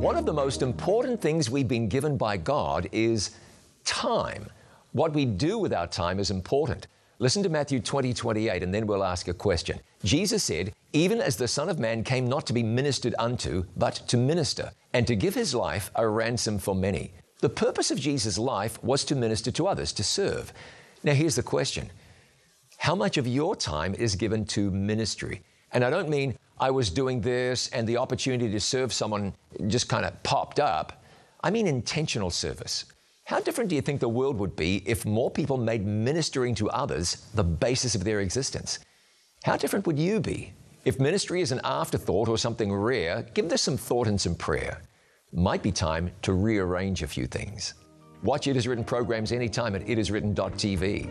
One of the most important things we've been given by God is time. What we do with our time is important. Listen to Matthew 20:28, and then we'll ask a question. Jesus said, "Even as the Son of Man came not to be ministered unto, but to minister, and to give His life a ransom for many." The purpose of Jesus' life was to minister to others, to serve. Now here's the question. How much of your time is given to ministry? And I don't mean I was doing this and the opportunity to serve someone just kind of popped up. I mean intentional service. How different do you think the world would be if more people made ministering to others the basis of their existence? How different would you be? If ministry is an afterthought or something rare, give this some thought and some prayer. Might be time to rearrange a few things. Watch It Is Written programs anytime at itiswritten.tv.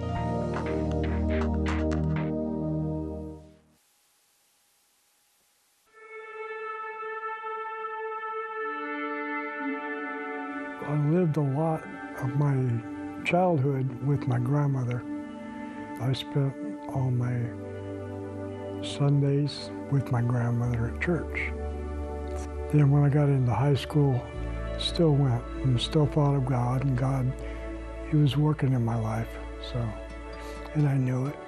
I lived a lot of my childhood with my grandmother. I spent all my Sundays with my grandmother at church. Then when I got into high school, still went and still thought of God, and God, He was working in my life, and I knew it.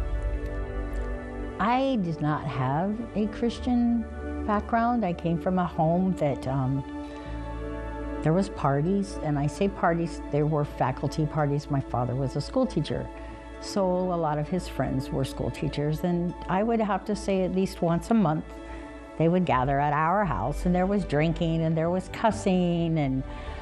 I did not have a Christian background. I came from a home that there was parties, and I say parties, there were faculty parties. My father was a school teacher, so a lot of his friends were school teachers, and I would have to say at least once a month they would gather at our house, and there was drinking and there was cussing, and